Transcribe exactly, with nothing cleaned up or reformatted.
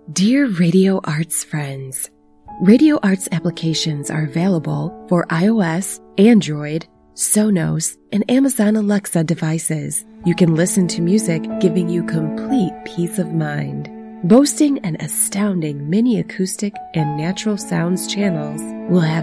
Dear Radio Arts friends, Radio Arts applications are available for iOS, Android, Sonos, and Amazon Alexa devices. You can listen to music giving you complete peace of mind. Boasting an astounding mini acoustic and natural sounds channels will have